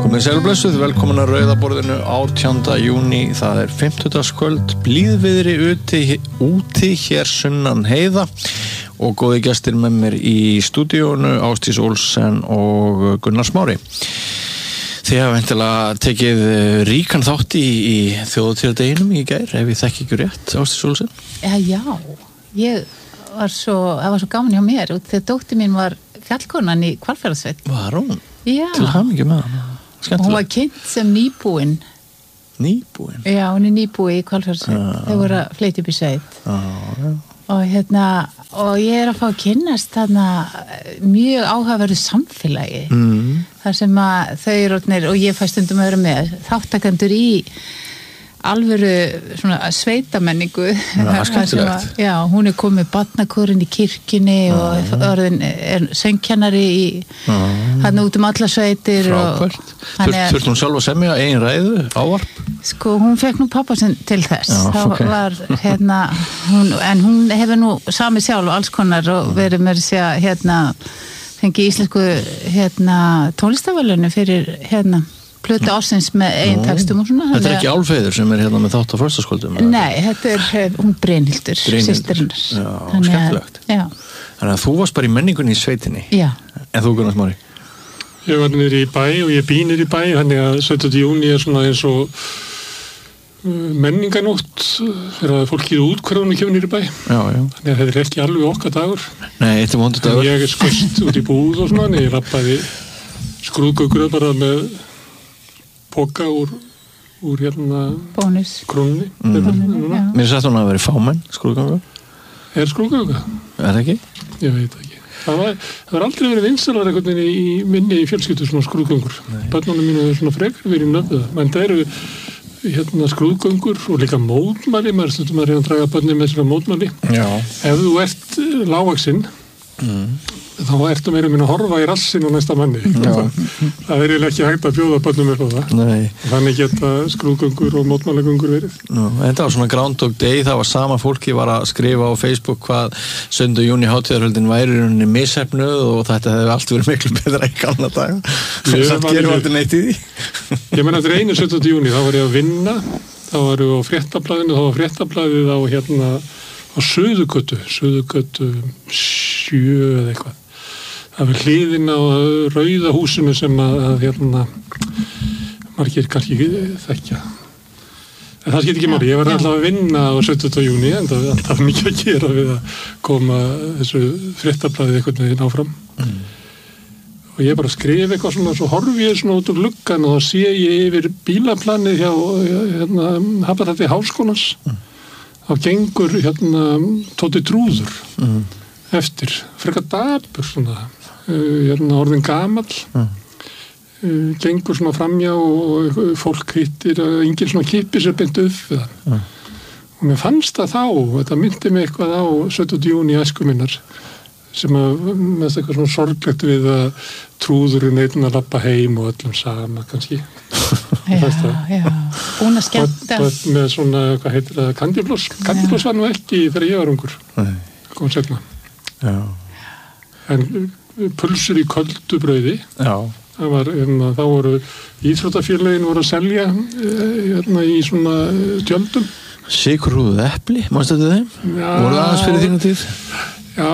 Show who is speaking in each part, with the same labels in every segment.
Speaker 1: Komið sæl og blessuð, velkomin að Rauðaborðinu 18. júní, það 50-dagskvöld, blíðviðri úti hér sunnan heiða og góði gestir með mér í stúdíónu, Ásdís Olsen og Gunnar Smári. Þið hafa væntanlega tekið ríkan þátt í þjóðhátíðardeginum í gær, ef ég þekki ekki rétt, Ásdís Olsen?
Speaker 2: Já, það var svo gaman hjá mér og þegar dóttir mín var fjallkonan í Hvalfjarðarsveit.
Speaker 1: Var hún?
Speaker 2: Já.
Speaker 1: Til hamingju með hana. Skemmtilegt.
Speaker 2: Hún var kynnt sem nýbúin.
Speaker 1: Nýbúin? Já,
Speaker 2: hún nýbúi í Hvalfjarðarsveit. Þau voru að fleita upp í sveit. Og ég að fá að kynnast þarna mjög áhugaverðu samfélagi. Þar sem að þau eru og ég fæ stundum að vera með þáttakendur í alvöru svona sveitamenningu.
Speaker 1: Skemmtilegt.
Speaker 2: Já, hún komið barnakórinn í kirkjunni og orðin söngkennari í hann út alla sveitir.
Speaker 1: Frábært. Þurfti hún sjálf að semja eigin ræðu, ávarp?
Speaker 2: Sko, hún fekk nú pappa sinn til þess. Var en hún hefur nú sami sjálf alls konar og verið með að fengi íslensku tónlistaverðlaunu fyrir plötu ársins með eigin textum og svona.
Speaker 1: Þetta ekki Álfheiður sem með þátt á föstaskvöldum?
Speaker 2: Nei, þetta hún Brynhildur, systirinnar.
Speaker 1: Já, skemmtilegt.
Speaker 2: Já.
Speaker 1: Þannig að þú varst bara í menningunni í sveitinni.
Speaker 2: Já.
Speaker 1: En þú, Gunnar Smári?
Speaker 3: Ég var niður í bæ og ég bý niður í bæ, þannig að 17. júní svona eins og menninganótt þegar fólkið útkvörðunni kemur niður í bæ.
Speaker 1: Já.
Speaker 3: Þannig að þetta ekki alveg okkar dagur.
Speaker 1: Nei, þetta vondur dagur.
Speaker 3: Ég skoist út í búð og svona, ég rappaði skrúðgaukur bara með poka úr
Speaker 2: bónus
Speaker 3: krónunni.
Speaker 1: Mér sagt hún að vera fámenn, skrúðgaukur.
Speaker 3: Skrúðgaukur?
Speaker 1: Það ekki?
Speaker 3: Ég veit ekki. Það var aldrei verið vinsalar einhvern veginn í minni í fjölskyldu svona skrúðgöngur. Börnunum mínu er svona frekar verið nöfða. En það eru skrúðgöngur og líka mótmæli. Maður stundum að reyna að draga börnum með svona mótmæli. Já. Ef þú ert lágvaxinn, þá ertu meira að horfa í rassin á næsta manni. Það er ekki hægt að bjóða börnum upp á það. Nei. Þannig geta skrúðgöngur og mótmælagöngur verið.
Speaker 1: Þetta var svona Groundhog Day, það var sama fólki var að skrifa á Facebook hvað 7. júní hátíðarhöldin væri í rauninni misheppnuð og þetta hefði allt verið miklu betra í gamla daga. Samt gerum aldrei neitt í því.
Speaker 3: Ég menn að einu 17. júní, þá var ég að vinna, þá varu á fréttablaðinu, þá var fréttablaðið á Suðurgötu 7 eða eitthvað. Það var hliðin á Rauða húsinu sem að margir kannski þekkja. En það skiptir ekki máli. Ég var alltaf að vinna á 17. júní en það var alltaf mikið að gera við að koma þessu fréttablaðið einhvern veginn áfram. Og ég bara skrif eitthvað svona, svo horfi ég svona út úr gluggan og þá sé ég yfir bílaplanið hjá Happdrætti Háskólans. Þá gengur Tóti Trúður eftir, frekar dapur svona, orðin gamall, gengur svona framjá og fólk hittir að enginn svona kippir sér beint upp við hann. Og mér fannst það þá, þetta myndi mig eitthvað á 17. júní æsku minnar, sem með eitthvað svona sorglegt við að Trúðurinn einn að labba heim og öllum sama kannski.
Speaker 2: Já, búin að skemmta.
Speaker 3: Með svona, hvað heitir það, kandibloss. Kandibloss var nú ekki þegar ég var ungur. Kom seinna.
Speaker 1: Já.
Speaker 3: En pulsur í köldu brauði. Já. Það var, þá voru íþróttafélögin voru að selja í svona tjöldum.
Speaker 1: Sykurrúðuð epli, manstu þetta þeim? Já. Voru það aðeins fyrir þínu tíð?
Speaker 3: Já,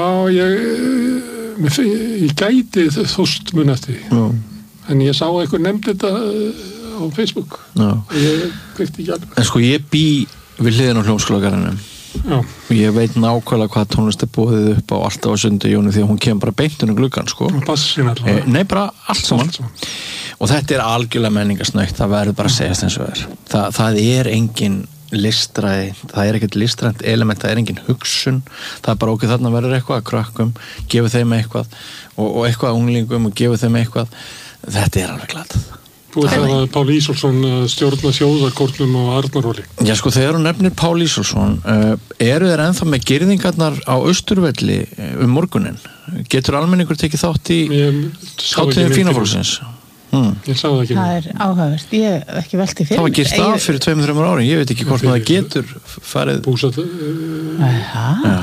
Speaker 3: ég gæti þóst mun eftir því. En ég sá eitthvað nefndi þetta á Facebook. Já. Ég veit ekki alveg.
Speaker 1: En sko, ég bý við hliðin á Hljómskálagarðinum. Já. Ég veit nákvæmlega hvað tónlist boðið upp á alltaf á 7. júní því að hún kemur bara beint undir gluggann, sko.
Speaker 3: Bassin alltaf.
Speaker 1: Nei, bara allt saman. Og þetta algjörlega menningarsnögt, það verður bara að segjast eins og það engin listræði, það ekkert listrænt element, það engin hugsun, það bara okkur þarna verður eitthvað að krökkum, gefa þeim eitthvað og eitthvað að unglingum og gefa þeim eitthvað, þetta alveg glatað.
Speaker 3: Þú veit að Pál Ísólfsson stjórna þjóðarkórnum á Arnarhóli.
Speaker 1: Já, sko, þegar hún nefnir Pál Ísólfsson, eru þeir ennþá með girðingarnar á Austurvelli morguninn? Getur almenningur tekið þátt í hátíðin Fínafólksins?
Speaker 3: Ég sá það ekki.
Speaker 2: Það áhugavert. Ég ekki velti fyrir.
Speaker 1: Það var gert af fyrir 2-3 árin. Ég veit ekki hvort það getur farið.
Speaker 3: Búsat.
Speaker 2: Já.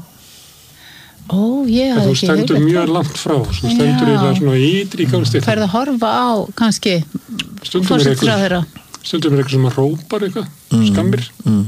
Speaker 2: Ég hafði
Speaker 3: ekki. Þú stendur mjög langt frá. Þú stendur í það svona ytri gangstíð.
Speaker 2: Ferð að horfa á kannski forsætisráðherra.
Speaker 3: Stundum er eitthvað sem að rópar eitthvað, skammir.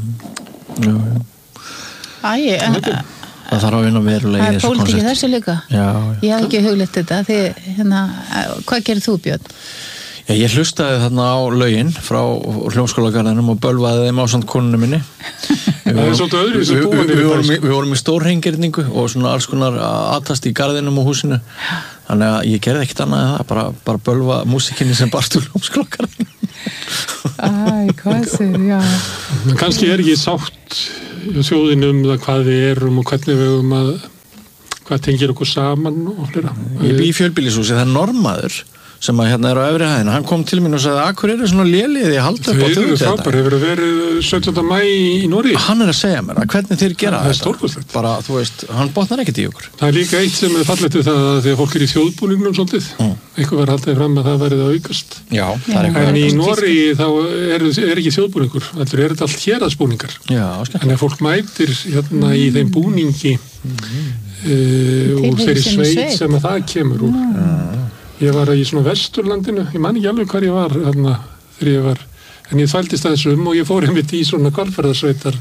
Speaker 1: Það þarf að vinna verulega í þessu koncept.
Speaker 2: Það er pólitík þessu líka.
Speaker 1: Já.
Speaker 2: Ég hafði ekki hugleitt þetta. Hvað gerir þú, Björn?
Speaker 1: Já, ég hlustaði þarna á lögin frá hljómskólagarðinum og bölvaði þeim ásamt konunni minni.
Speaker 3: Það er svolítið öðruvísi búin
Speaker 1: Við vorum í stórhengirningu og svona alls konar aðtast í garðinum og húsinu. Þannig að ég gerði ekkert annað en það, bara bölva músikinni sem barst úr hljómskólagarðinum.
Speaker 2: Hvað sér, já.
Speaker 3: Men kannski er ekki sátt í þjóðinu það hvað við erum og hvernig við höfum hvað tengir okkur saman og flera.
Speaker 1: Ég bý í fjölbýlishúsi, það er normaður sem að hérna er á efri hæðina, hann kom til mín og sagði Akureyri er svona lélið, ég haldi upp á þjóðtíð þetta.
Speaker 3: Þau eru verið 17. maí í Noregi.
Speaker 1: Hann er að segja mér að hvernig þeir gera
Speaker 3: þetta. Það er stórkostlegt.
Speaker 1: Bara, þú veist, hann botnar ekkert í okkur.
Speaker 3: Það er líka eitt sem er fallegt við það að þegar fólk er í þjóðbúningnum svolítið, eitthvað verður haldið fram að það verið að aukast.
Speaker 1: Já, það er eitthvað.
Speaker 3: En í Noregi þá er ekki þjóðbúningur, þetta er allt héraðsbúningar.
Speaker 1: Já,
Speaker 3: þannig að fólk mætir hérna í þeim búningi og þeirri sveit sem að það kemur úr. Ég var í svona Vesturlandinu, ég man ekki alveg hvar ég var þarna þegar ég var, en ég þvældist aðeins og ég fór einmitt í svona hvalferðarsveitar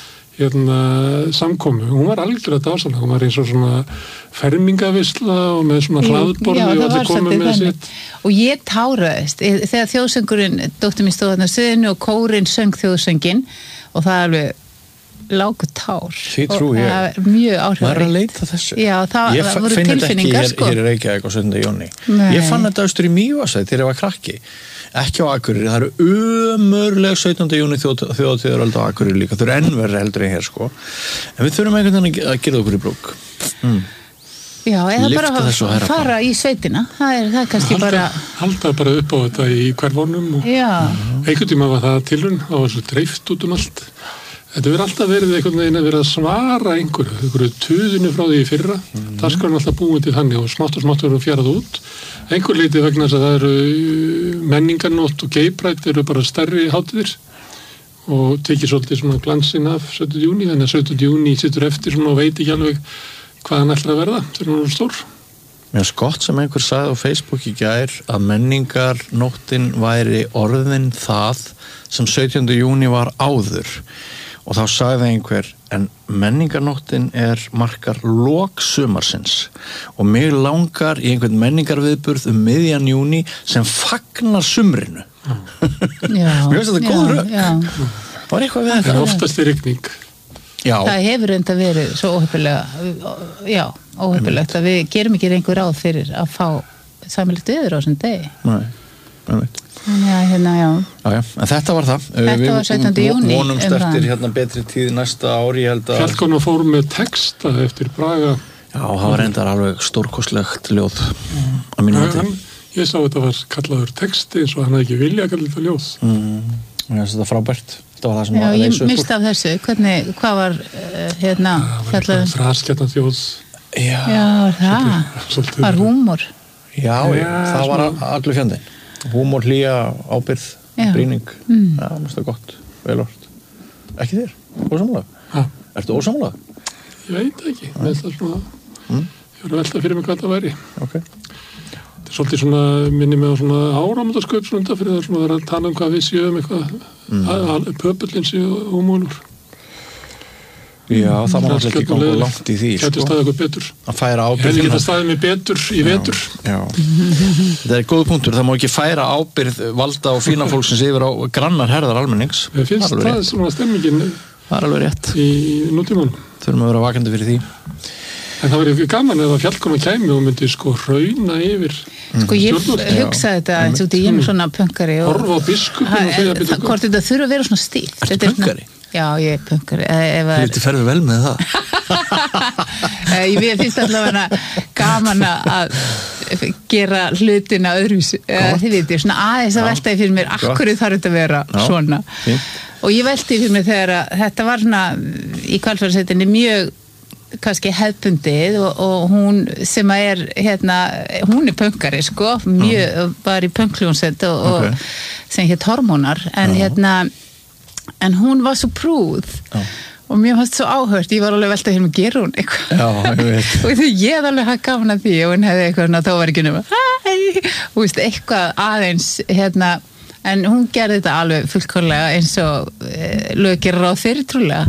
Speaker 3: samkomu. Hún var algjörlega dásamleg, hún var eins og svona fermingavisla og með svona hlaðborði og allir komið með sitt.
Speaker 2: Og ég táraðist þegar þjóðsöngurinn, dóttir mín stóð þarna á sviðinu og kórinn söng þjóðsönginn og það er alveg lágu tár.
Speaker 1: Því trú ég.
Speaker 2: Það er mjög áhrifaríkt.
Speaker 1: Maður er að leita þessu.
Speaker 2: Já, það voru tilfinningar, sko.
Speaker 1: Ég finn þetta ekki hér í Reykjavík á 7. júní. Ég fann þetta austur í Mývatnssveit þegar ég var krakki. Ekki á Akureyri, það eru ömurleg 17. júní þjóðhátíðaröld á Akureyri líka. Þau eru ennverri heldur en hér, sko. En við þurfum einhvern veginn að gera okkur í brúk.
Speaker 2: Já, eða bara fara í sveitina. Það er kannski
Speaker 3: halda bara upp á þetta í hverfónum og einhvern tíma var það tilraun á þessu dreift út um allt. Þetta verður alltaf verið einhvern veginn að vera að svara einhverju tuðinu frá því í fyrra. Dagskráin alltaf búin til þannig og smátt verður fjarað út. Einhver leiti vegna þess að það eru menningarnótt og gaypride eru bara stærri hátíðir og tekið svolítið svona glansinn af 17. júní, þannig að 17. júní situr eftir svona og veit ekki alveg hvað hann ætlar að verða þegar hann er stór.
Speaker 1: Mér er skott sem einhver sagði á Facebook í gær að menningarnóttin væri orðin það sem 17. júní var áður. Og þá sagði einhver, en menningarnóttin markar lok sumarsins og mig langar í einhvern menningarviðburð miðjan júní sem fagnar sumrinu. Mér finnst þetta góð rök. Það var eitthvað við þetta.
Speaker 3: Það er oftast í rigning.
Speaker 1: Já.
Speaker 2: Það hefur enda verið svo óheppilegt að við gerum ekki einhver ráð fyrir að fá samilegt yfir á þessum degi.
Speaker 1: Nei.
Speaker 2: Já.
Speaker 1: En þetta var það.
Speaker 2: Þetta var 17. júní.
Speaker 1: Við vonumst eftir betri tíð næsta ári, ég held að...
Speaker 3: Fjallkonan fór með texta eftir Braga.
Speaker 1: Já, það var reyndar alveg stórkostlegt ljóð að mínu mati.
Speaker 3: Ég sá að þetta var kallaður texti eins og hann hefði ekki vilja að kalla þetta ljóð.
Speaker 1: Þetta var frábært. Þetta var það sem
Speaker 2: var að leysa upp úr. Já, ég misti af þessu. Hvað var
Speaker 3: fjallaður? Þrarskjarnan þjóð.
Speaker 2: Já, það var húmor.
Speaker 1: Já, það var allur fjandinn. Húmor, hlýja, ábyrgð, brýning. Já, það er gott, vel orð. Ekki þér? Ósamlega? Ertu ósamlega?
Speaker 3: Ég veit ekki. Ég var að velta fyrir mig hvað það væri. Þetta er svolítið svona, minni með svona áramótasköp svona undan fyrir það svona að vera að tala hvað við séum eitthvað, pöpullin séu húmónur.
Speaker 1: Já, það má alltaf ekki ganga langt í því, sko.
Speaker 3: Þetta staðið eitthvað betur.
Speaker 1: Að færa ábyrgð.
Speaker 3: Hefði getað staðið mig betur í vetur.
Speaker 1: Já. Þetta er góð punktur. Það má ekki færa ábyrgð valda og fína fólksins yfir á grannar herðar almennings.
Speaker 3: Ég finnst það svona stemmingin.
Speaker 1: Það er alveg rétt.
Speaker 3: Í nútímanum.
Speaker 1: Þurfum að vera vakandi fyrir því.
Speaker 3: En það verið gaman ef að fjallkonan kæmi og myndi hrauna yfir.
Speaker 2: Ég hugsaði þetta eins og ég svona pönkari.
Speaker 3: Horfa á biskupinn og segja betur.
Speaker 2: Hvort þetta þurfa að vera svona stíft.
Speaker 1: Ertu pönkari?
Speaker 2: Já, ég er pönkari.
Speaker 1: Þú ferðu vel með það.
Speaker 2: Ég finnst allavega gaman að gera hlutina öðruvísi. Þið veitir, svona aðeins að veltaði fyrir mér akkur þarf þetta að vera svona. Og ég velti fyrir mér þegar þetta var svona í Hvalfjarðarsveitinni mjög kannski hefðbundið og hún sem er hún er pönkari, sko, mjög var í pönkljónsett og sem hétt Hormónar, en hún var svo prúð og mér fannst svo áhört, ég var alveg veltað hérna gera hún eitthvað.
Speaker 1: Já, ég veit.
Speaker 2: Og því ég hafði alveg haft gaman að því og hún hefði eitthvað, þá var ekki nema, og eitthvað aðeins, En hún gerði þetta alveg fullkomlega eins og lög gerir ráð fyrir trúlega.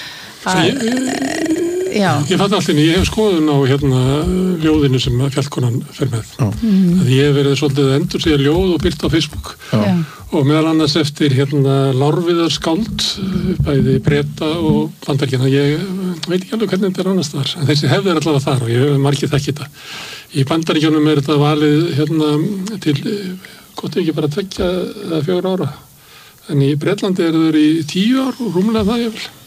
Speaker 2: Já.
Speaker 3: Ég fatt allt inni, ég hef skoðun á ljóðinu sem Fjallkonan fer með. Að ég hef verið svolítið að endur segja ljóð og byrta á Facebook. Og meðal annars eftir Lárviðarskáld, bæði Breta og Bandaríkjanna. Ég veit ekki alveg hvernig þetta annars þar. En þessi hefð allavega þar og ég hef margir þekkt þetta. Í Bandaríkjunum þetta valið til, gott ekki bara 2 eða 4 ára. En í Bretlandi þeir í 10 ár og rúmlega það ég vil.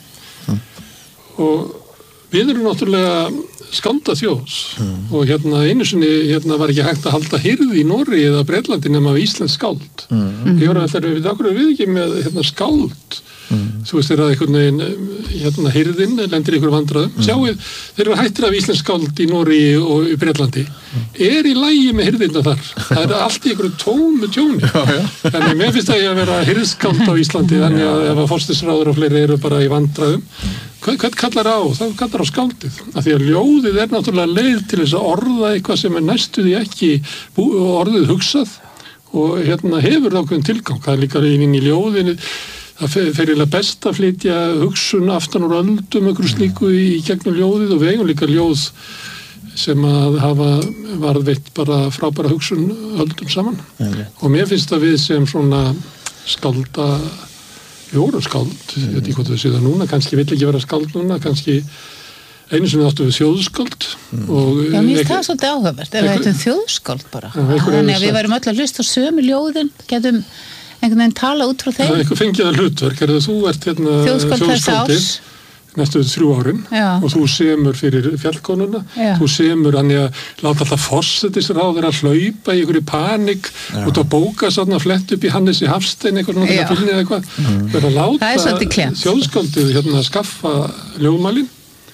Speaker 3: Og við erum náttúrulega skálda þjóðs og einu sinni var ekki hægt að halda hirði í Noregi eða Bretlandi nema íslensk skáld. Ég var að við ekki með skáld. Þú veist þeirra einhvern veginn hirðin lendir ykkur vandræðum. Sjáið, þeir eru hættir af íslensk skáld í Noregi og í Bretlandi. Í lagi með hirðina þar. Það allt í einhverju tómu tjóni. Þannig mér finnst það að vera hirðskáld á Íslandi þannig að ef forsætisráðherrar og fleiri eru bara í vandræðum. Hvern kallar á? Það kallar á skáldið. Af því að ljóðið náttúrulega leið til þess að orða eitthvað sem næstuði ekki orðið hugsað og hefur ákveðin tilgang. Það líka inn í ljóðinu. Það fer eiginlega best að flytja hugsun aftan úr öldum einhverju slíku í gegnum ljóðið og við eigum líka ljóð sem að hafa varðveitt bara frábæra hugsun öldum saman. Og mér finnst að við sem svona skálda ljóðaskáld, ég veit ekki hvað við séum það núna, kannski vill ekki vera skáld núna, kannski einu sinni áttu við þjóðskáld.
Speaker 2: Já, mér finnst það svolítið áhugavert, ef við heitum þjóðskáld bara. Þannig að við værum öll að hlusta á sömu ljóðin, getum einhvern veginn tala út frá þeim.
Speaker 3: Það er eitthvað fengið að hlutverk, þú ert þjóðskáldið næstu 3 árin og þú semur fyrir Fjallkonuna, þú semur hann að láta alltaf forsætisráðherra að hlaupa í einhverju panik út á bókasafn að fletta upp í Hannesi Hafstein eitthvað verða að láta þjóðskáldið að skaffa ljóðmálin.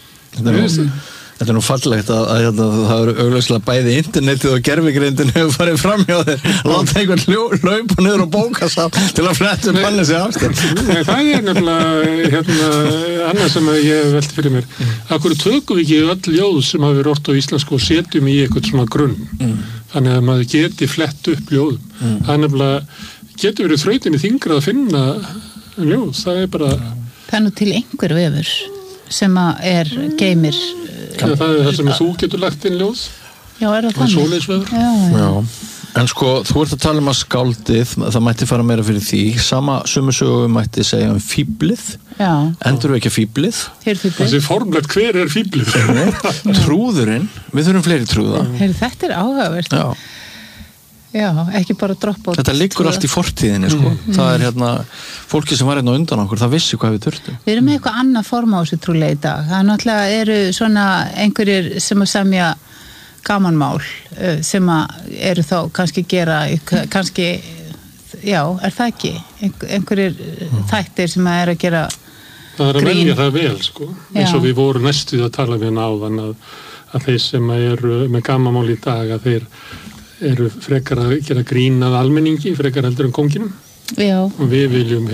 Speaker 1: Þetta nú fallegt að það eru augljóslega bæði internetið og gervigreindin hefur farið fram hjá þeir láta einhvern hlaupa niður á bókasafn til að fletta upp Hannesi Hafstein.
Speaker 3: Það nefnilega annað sem ég hef velt fyrir mér. Akkur tökum við ekki öll ljóð sem hafa verið ort á íslensku og setjum í eitthvað svona grunn. Þannig að maður geti flett upp ljóðum. Það nefnilega getur verið þrautinni þyngra að finna ljóð. Það bara...
Speaker 2: Það nú til einhver vefur sem geymir
Speaker 3: það það sem þú getur lagt inn ljóð.
Speaker 2: Já, það þannig?
Speaker 3: Svoleiðisvefur.
Speaker 2: Já.
Speaker 1: En þú ert að tala að skáldið, það mætti fara meira fyrir því. Sömu sögu mætti segja fíblið.
Speaker 2: Já.
Speaker 1: Endur við ekki fíblið?
Speaker 3: Þessi formlegt, hver fíblið?
Speaker 1: Trúðurinn, við þurfum fleiri trúða.
Speaker 2: Þetta áhugavert. Já, ekki bara droppa út.
Speaker 1: Þetta liggur allt í fortíðinni, Það fólki sem var á undan okkur, það vissi hvað við þurftum.
Speaker 2: Við erum með eitthvað annað form á þessu trúlega í dag. Það náttúrulega eru svona einhverjir sem að semja gamanmál sem að eru þá kannski gera, kannski, já, það ekki? Einhverjir þættir sem að eru að gera grín.
Speaker 3: Það að velja það vel, eins og við vorum næstuð að tala við áðan að þeir sem eru með gamanmál í dag, að þeir eru frekar að gera grín að almenningi, frekar heldur en konginum.
Speaker 2: Já.
Speaker 3: Og við viljum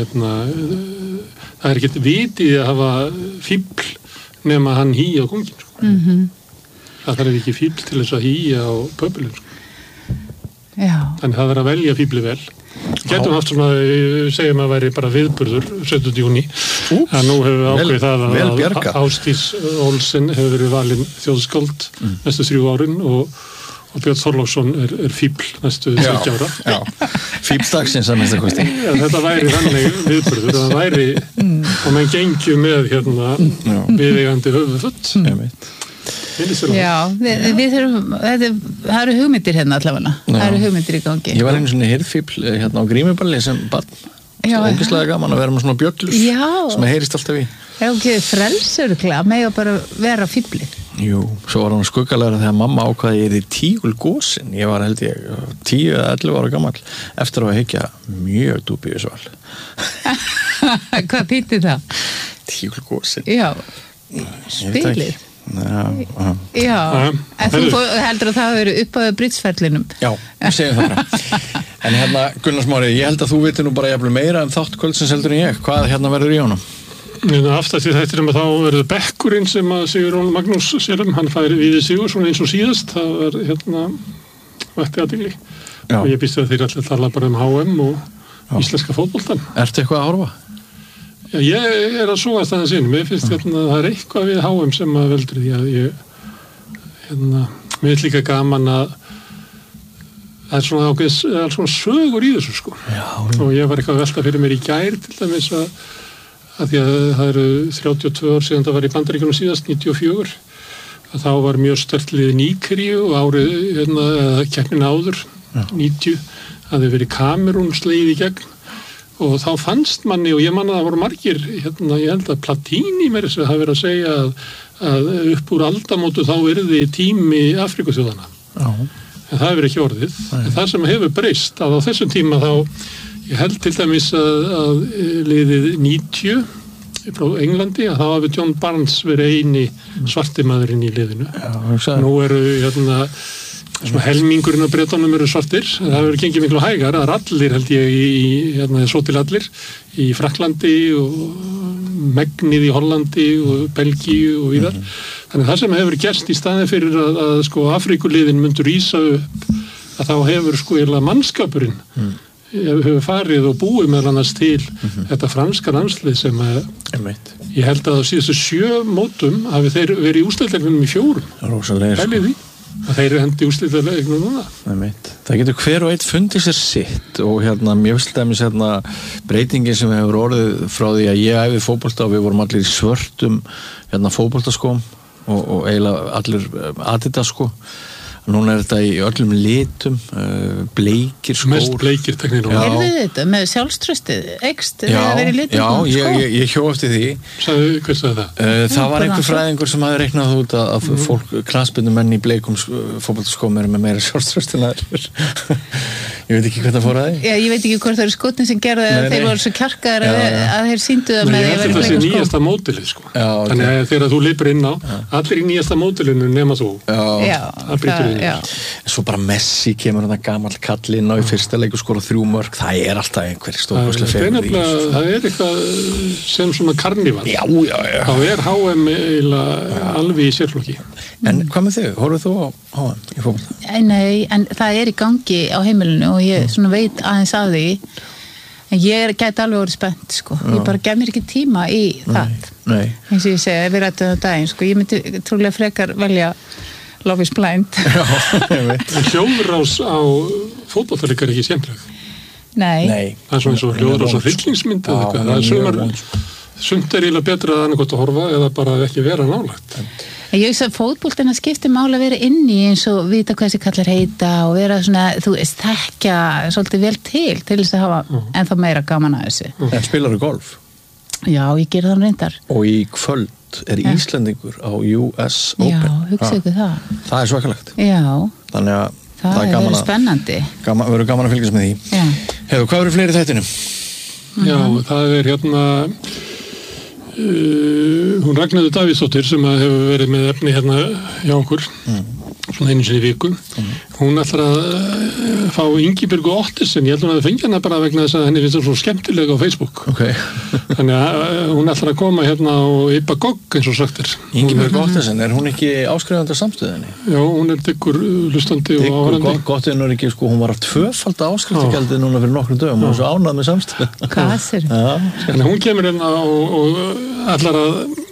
Speaker 3: það ekkert vitið að hafa fíbl nema hann hýja á kongin. Það er ekki fíbl til þess að hýja á pöpulinn.
Speaker 2: Já.
Speaker 3: Þannig það er að velja fíbli vel. Getum haft svona, segjum að væri bara viðburður 17. júní. Að nú hefur við ákveðið það að Ásdís Olsen hefur verið valin þjóðskáld næstu 3 árin og Björn Þorláksson er fíbl næstu 30 ára.
Speaker 1: Já, fíbldagsins að mesta kosti.
Speaker 3: Þetta væri þannig viðburður, það væri og menn gengju með viðeigandi höfuðfött.
Speaker 2: Já, við þurfum, það eru hugmyndir allavega. Það eru hugmyndir í gangi.
Speaker 1: Ég var einu svona hirðfíbl á Grímuballi sem barn. Ógeðslega gaman að vera með svona bjöllur sem heyrist alltaf í.
Speaker 2: Já, frelsörgla með að bara vera fíbli.
Speaker 1: Jú, svo var hann skuggalega þegar mamma ákvaði ég tígulgósin. Ég var held ég 10 eða 11 ára gamall eftir að hyggja mjög dúbíus val.
Speaker 2: Hvað þýddi það?
Speaker 1: Tígulgósin.
Speaker 2: Já, spilið. Já, en þú heldur að það hafi verið upp á britsferlinum.
Speaker 1: Já, við segjum það bara. En Gunnar Smári, ég held að þú veitir nú bara jafnvel meira þátt kvöldsins heldur en ég. Hvað verður í honum?
Speaker 3: Aftast í þættinum að þá verður bekkurinn sem að Sigurjón Magnús sérum, hann fær Víði Sigurðsson eins og síðast, það var vætti aðdegli og ég býst að þeir allir tala bara HM og íslenska fótboltan.
Speaker 1: Ertu eitthvað að horfa?
Speaker 3: Já, ég að súast aðeins inn. Mér finnst það er eitthvað við HM sem að veldur því að mér er líka gaman að það er svona sögur í þessu sko.
Speaker 1: Já.
Speaker 3: Og ég var eitthvað að velta fyrir mér í gær til dæmis að því að það eru 32 ár síðan það var í Bandaríkjunum síðast, 94, að þá var mjög sterkt lið Nígeríu og árið, keppnin áður, 90, að þau verið Kamerún slegið í gegn og þá fannst manni, og ég manna að það voru margir, ég held að Platini mér þess að það verið að segja að upp úr aldamótu þá yrði tími Afrikuþjóðana. Já. En það hefur ekki orðið. En það sem hefur breyst að á þessum tíma þá, ég held til dæmis að liðið 90 frá Englandi, að þá hafi John Barnes verið eini svartimaðurinn í liðinu. Já, nú eru svona helmingurinn af Bretunum eru svartir. Það hefur gengið miklu hægar, það er allir held ég svo til allir í Frakklandi og megnið í Hollandi og Belgíu og víðar. Þannig það sem hefur gerst í staðin fyrir að sko Afríkuliðin myndur rísa upp, að þá hefur sko mannskapurinn hefur farið og búið meðal annars til þetta franska landslið sem ég held að á síðustu 7 mótum hafi þeir verið í úrslitaleiknum í 4.
Speaker 1: Rósalega
Speaker 3: sko. Og þeir eru hendi úrslitaleiknum núna.
Speaker 1: Það getur hver og einn fundið sér sitt og mér finnst dæmis breytingin sem hefur orðið frá því að ég æfði fótbolta og við vorum allir í svörtum fótboltaskóm og eiginlega allir Adidas sko. Núna er þetta í öllum litum, bleikir skór.
Speaker 3: Mest bleikir tekník.
Speaker 2: Heyrðu þetta með sjálfströstið, ekst eða verið litum
Speaker 1: skór? Já, ég hjó eftir því.
Speaker 3: Hvað sagði það?
Speaker 1: Það var einhver fræðingur sem hafði reiknað út að fólk, knattspyrnumenn í bleikum fótboltaskóm eru með meira sjálfströst en aðrir. Ég veit ekki hvað það fór að því.
Speaker 2: Ég veit ekki hvort það eru skotin sem gerðu að þeir voru svo kjarkaðar að þeir sýndu það með því að vera í
Speaker 3: bleikum skóm. Ég held að það sé nýjasta mótilið sko. Þannig að þegar þú lipir inn á, allir í nýjasta mótilinu nema þú.
Speaker 1: Svo bara Messi kemur gamall kall inn á í fyrsta leik og skora 3 mörk. Það er alltaf einhver stórkostleg fegurð í þessu.
Speaker 3: Það er eitthvað sem svona karníval.
Speaker 1: Já.
Speaker 3: Þá er HM eiginlega alveg í sérflokki.
Speaker 1: En hvað með þau? Horfðu þú á HM í fótbolta?
Speaker 2: Nei, en það er í gangi á heimilinu og ég svona veit aðeins að því. En ég gæti alveg orðið spennt sko. Ég bara gef mér ekki tíma í það.
Speaker 1: Nei.
Speaker 2: Eins og ég segi, við rættum það daginn sko. Ég myndi trúlega frekar velja Love is Blind.
Speaker 1: Já, ég veit.
Speaker 3: En hljóðrás á fótboltaleikur er ekki skemmtileg.
Speaker 2: Nei.
Speaker 3: Það er svona eins og hljóðrás á hryllingsmynd eða eitthvað. Það er sumt er eiginlega betra að annað gott að horfa eða bara ekki vera nálægt.
Speaker 2: Ég veist að fótboltina skiptir máli að vera inni eins og vita hvað þessi kallar heita og vera svona, þú veist, þekkja svolítið vel til þess að hafa ennþá meira gaman að þessu.
Speaker 1: En spilar þú golf?
Speaker 2: Já, ég ger það reyndar.
Speaker 1: Og í kvöld er Íslendingur á US Open.
Speaker 2: Já, hugsaðu það.
Speaker 1: Það er svakalegt.
Speaker 2: Já.
Speaker 1: Þannig að
Speaker 2: það er verið spennandi.
Speaker 1: Verður gaman að fylgjast með því.
Speaker 2: Já.
Speaker 1: Hefur, hvað eru fleiri í þættinum?
Speaker 3: Já, það er hún Ragnhildur Davíðsdóttir sem hefur verið með efni hjá okkur svona einu sinni í viku hún ætlar að fá Ingibjörgu Ottesen, ég held hún að fengja hana bara vegna þess að henni finnst það svo skemmtilega á Facebook þannig að hún ætlar að koma og yppa gogg eins og sagt er.
Speaker 1: Ingibjörgu Ottesen, er hún ekki áskrifandi af samstöðinni?
Speaker 3: Já, hún er dyggur hlustandi og áhorfandi.
Speaker 1: Gott er nú ekki, sko, hún var að 2-falda áskriftagjaldið núna fyrir nokkrum dögum, hún var svo ánægð með samstöðu.
Speaker 2: Hvað sér?
Speaker 3: Þannig hún kemur og ætlar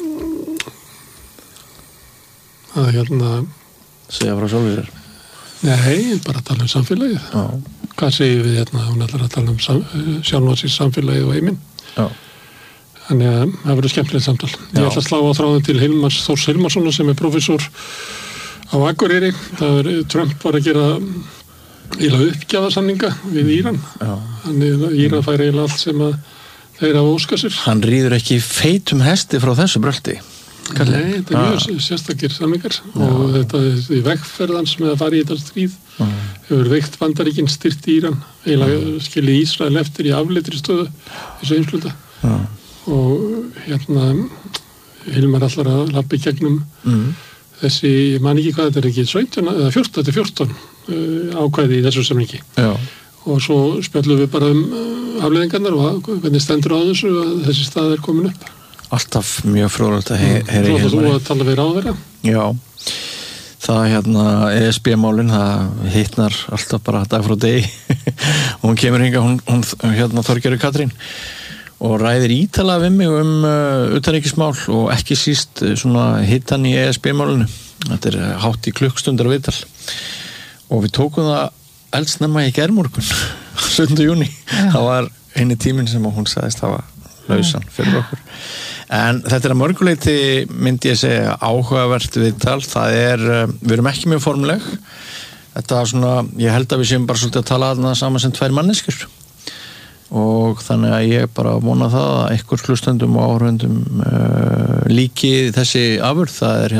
Speaker 3: að
Speaker 1: segja frá sjálfur sér.
Speaker 3: Nei, bara tala um samfélagið. Hvað segir við hún ætlar að tala um sjálfnátsins samfélagið og heiminn. Þannig að það verður skemmtilegt samtal. Ég ætla að slá á þráðin til Þórs Hilmarssonar sem er prófessor á Akureyri. Trump var að gera uppgjafasamninga við Íran. Þannig að Íran fær eiginlega allt sem að þeir hafa óskað sér.
Speaker 1: Hann ríður ekki feitum hesti frá þessu bröldi.
Speaker 3: Nei, þetta er mjög sérstakir samlingar og þetta er í vegferðans með að fara í þetta stríð hefur veikt Bandaríkin styrt Íran eiginlega skilið Ísrael eftir í afleitri stöðu þessu einsluta og Hilmar allar að lappa í gegnum þessi, ég man ekki hvað þetta er ekki 17 eða 14 ákvæði í þessu samlingi og svo spjallum við bara afleiðingarnar og hvernig stendur á þessu að þessi stað er komin upp.
Speaker 1: Alltaf mjög fróðlegt að heyra í
Speaker 3: Hilmari. Svo þú að tala við ráðherra?
Speaker 1: Já, það ESB-málin, það hittnar alltaf bara dag frá degi Hún kemur hingað, hún hérna Þorgerður Katrín og ræðir ítalega við mig utanríkismál og ekki síst svona hittan í ESB-málinu. Þetta hátt í klukkstundar viðtal og við tókum það eldsnemma í gærmorgun 7. júní. Það var eini tíminn sem hún sagðist hafa lausan fyrir okkur. En þetta að mörguleiti myndi ég segja áhugavert viðtal. Við erum ekki mjög formuleg. Þetta svona, ég held að við séum bara svolítið að tala þarna saman sem 2 manneskjur. Og þannig að ég bara vona það að einhver hlustendum og áhörfendum líki þessi afurð.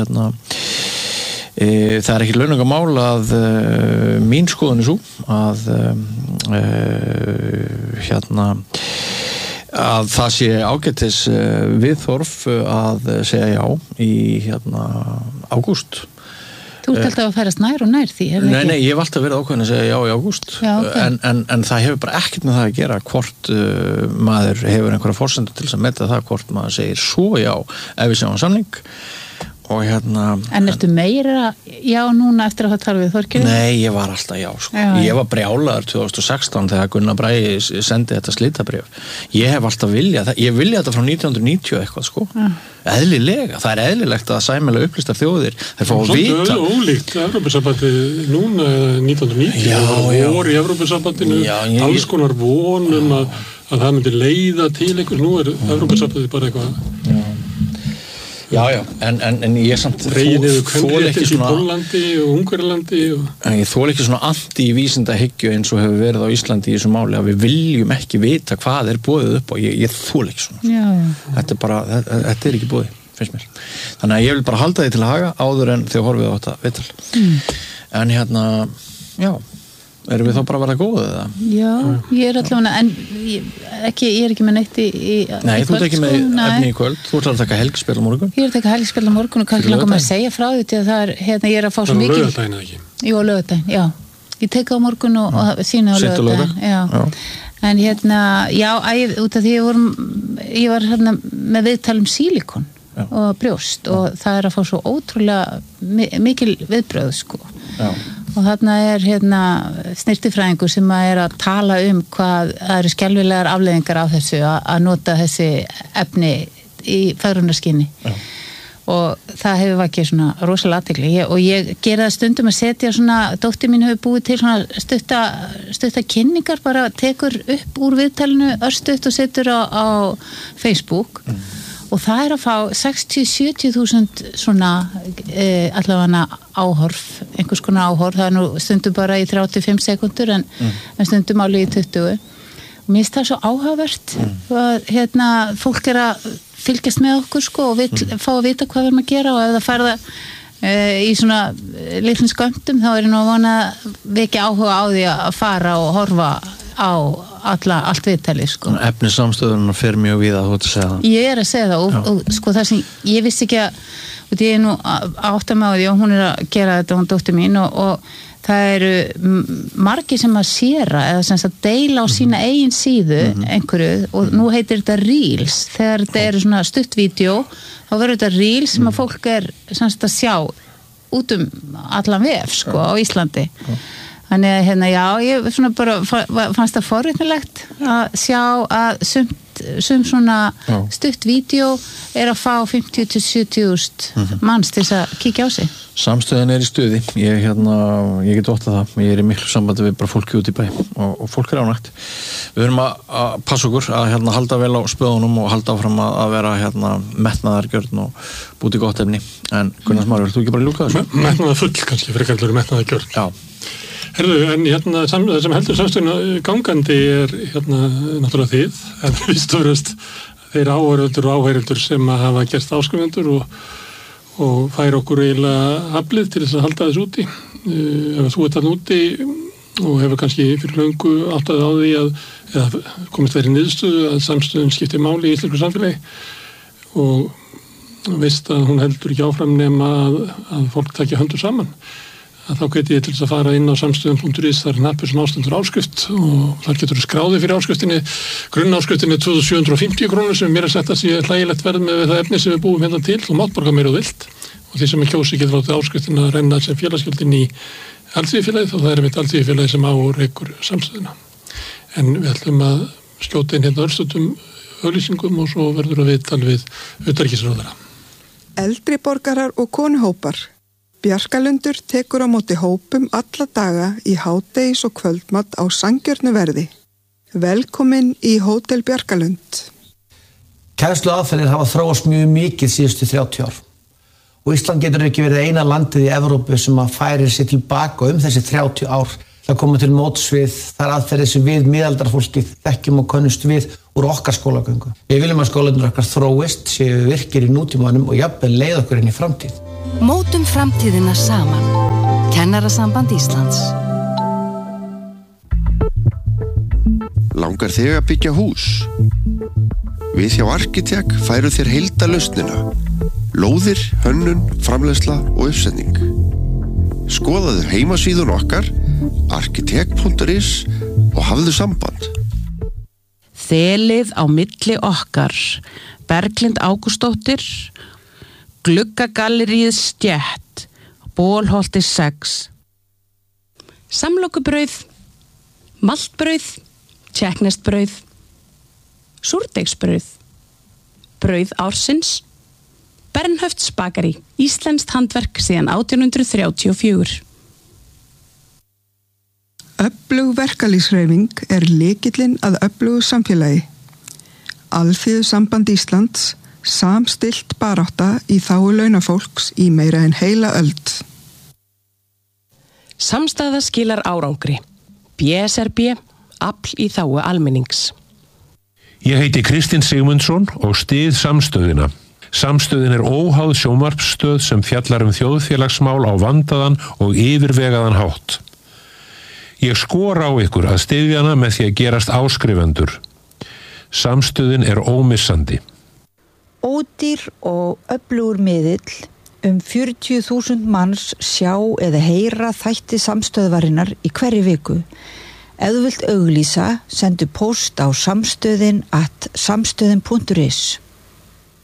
Speaker 1: Það er ekki launungamál að mín skoðun svo að að það sé ágætis viðþorf að segja já í ágúst.
Speaker 2: Þú ert alltaf að færast nær og nær því,
Speaker 1: Nei, ég hef alltaf verið ákveðin að segja já í ágúst. Okay. En það hefur bara ekkert með það að gera hvort maður hefur einhverja forsendur til þess að meta það hvort maður segir svo já ef við sjáum samning. Og
Speaker 2: En ertu meira já núna eftir að það tala við Þorgerði?
Speaker 1: Nei, ég var alltaf já, sko. Ég var brjálaður 2016 þegar Gunnar Bragi sendi þetta slitabréf. Ég hef alltaf viljað, ég vilja þetta frá 1990 eitthvað, sko. Eðlilega, það eðlilegt að sæmilega upplýstar þjóðir þeir fá að vita.
Speaker 3: Svolítið ólíkt Evrópusambandi núna 1990. Það voru í Evrópusambandinu alls konar vonum að það myndi leiða til einhvers. Nú Evrópusambandi bara eitthvað.
Speaker 1: Já, en ég samt
Speaker 3: þól ekki svona í Póllandi og Ungverjalandi
Speaker 1: en ég þól ekki svona anti-vísindahyggju eins og hefur verið á Íslandi í þessu máli að við viljum ekki vita hvað boðið upp og ég þól ekki svona.
Speaker 2: Já.
Speaker 1: Þetta ekki boðið, finnst mér. Þannig að ég vil bara halda því til að haga áður en þau horfið á þetta viðtal. En já, erum við þá bara að vera góðið eða?
Speaker 2: Já, ég allavega en ég ekki með neitt í
Speaker 1: Nei, þú ert ekki með efni í kvöld. Þú ert að taka helgspjall á morgun.
Speaker 2: Ég að taka helgspjall á morgun og kannski langar maður að segja frá því til að það ég að fá svo mikið.
Speaker 3: Það laugardaginn eða ekki?
Speaker 2: Jú, á laugardaginn, já. Ég tek á morgun og sína á laugardaginn. Já. En út af því ég var með viðtal sílikon og brjóst og það að fá svo ótrúlega mikil viðbröð, sko.
Speaker 1: Já.
Speaker 2: Og þarna snirtifræðingur sem að tala hvað það eru skelfilegar afleiðingar á þessu að nota þessi efni í fegrunarskynni. Og það hefur vakið svona rosalega athygli og ég gera það stundum að setja svona, dóttir mín hefur búið til svona stutta kynningar, bara tekur upp úr viðtalinu örstutt og setur á Facebook. Og það að fá 60-70.000 svona allavega áhorf, einhvers konar áhorf, það nú stundum bara í 35 sekundur en stundum alveg í 20. Og mér finnst það svo áhugavert að fólk að fylgjast með okkur, sko, og fá að vita hvað við erum að gera og ef það færða í svona litlum skömmtum þá ég nú að vona við ekki áhuga á því að fara og horfa á allt viðtalið, sko.
Speaker 1: Efni samstöðunar fer mjög víða, þú ert að segja það.
Speaker 2: Ég að segja það og sko það sem ég vissi ekki og ég nú átta mig á því og hún að gera þetta, hún dóttir mín og það eru margir sem að séra eða sem að deila á sína eigin síðu einhverju og nú heitir þetta Reels. Þegar þetta eru svona stuttvídeó þá verður þetta Reels sem að fólk sem að sjá út allan vef, sko, á Íslandi. Þannig að ég svona bara fannst það forvitnilegt að sjá að sum svona stutt vídeo að fá 50-70.000 manns til að kíkja á sig.
Speaker 1: Samstöðin í stuði. Ég get vottað það. Ég í miklu sambandi við bara fólki út í bæ og fólk ánægt. Við erum að passa okkur að halda vel á spöðunum og halda áfram að vera metnaðargjörn og búti gott efni. En Gunnar Smári, vilt þú ekki bara ljúka þessu?
Speaker 3: Metnaðarfull kannski, fyrir kallar metnaðargjörn.
Speaker 1: Já.
Speaker 3: Herðu, en það sem heldur samstöðuna gangandi náttúrulega þið, en fyrst og fremst þeir áhorfendur og áheyrendur sem hafa gert áskrifendur og færa okkur eiginlega aflið til þess að halda þess úti. Ef þú ert þarna úti og hefur kannski fyrir löngu áttað á því eða komist verið niðurstöðu að samstöðun skiptir máli í íslensku samfélagi og veist að hún heldur ekki áfram nema að fólk takja höndur saman. Þá geti ég til þess að fara inn á samstöðum.is, það hnappur sem ástendur áskrift og þar getur skráði fyrir áskriftinni. Grunnáskriftinni 2.750 krónur sem mér sagt að sé hlægilegt verð með það efni sem við búum hérna til og mátt borga meira og vilt og því sem kjósi getur látið áskriftina að renna sem félagsgjöldin í Alþýðufélagið og það mitt Alþýðufélagið sem á og rekur samstöðuna. En við ætlum að skjóta inn hérna örstutum auglýsingum og svo verður að viðtal við utanríkisráðherra.
Speaker 4: Eldri borgarar og konuhópar. Bjarkalundur tekur á móti hópum alla daga í hádegis og kvöldmat á sanngjörnu verði. Velkomin í Hótel Bjarkalund.
Speaker 5: Kennsluaðferðir hafa þróast mjög mikið síðustu 30 ár. Og Ísland getur ekki verið eina landið í Evrópu sem að færir sér tilbaka þessi 30 ár. Það koma til móts við þær aðferðir sem við miðaldarfólkið þekkjum og könnumst við úr okkar skólagöngu. Við viljum að skólarnir okkar þróist, séu virkir í nútímanum og jafnvel leið okkur inn í framtíð.
Speaker 6: Mótum framtíðina saman. Kennarasamband Íslands.
Speaker 7: Langar þig að byggja hús? Við hjá Arkitek færu þér heildarlausnina. Lóðir, hönnun, framleiðsla og uppsetning. Skoðaðu heimasíðun okkar arkitek.is og hafðu samband.
Speaker 8: Þelið á milli okkar. Berglind Ágústóttir, Gluggagalleríið Stjett, Bólholti 6.
Speaker 9: Samlokubrauð, maltbrauð, tékkneskt-brauð, súrdeigsbrauð, brauð ársins, Bernhöfts bakari, íslenskt handverk síðan 1834.
Speaker 4: Öflug verkalýðshreyfing lykillinn að öflugu samfélagi. Alþýðusamband Íslands, samstillt barátta í þágu launafólks í meira en heila öld.
Speaker 9: Samstæða skilar árangri. BSRB, afl í þágu almennings.
Speaker 10: Ég heiti Kristinn Sigmundsson og styð Samstöðina. Samstöðin óháð sjónvarpsstöð sem fjallar þjóðfélagsmál á vandaðan og yfirvegaðan hátt. Ég skora á ykkur að styðja hana með því að gerast áskrifendur. Samstöðin ómissandi.
Speaker 11: Ódýr og öflugur miðill, 40.000 manns sjá eða heyra þætti samstöðvarinnar í hverri viku. Ef þú vilt auglýsa, sendu póst á samstöðin@samstöðin.is.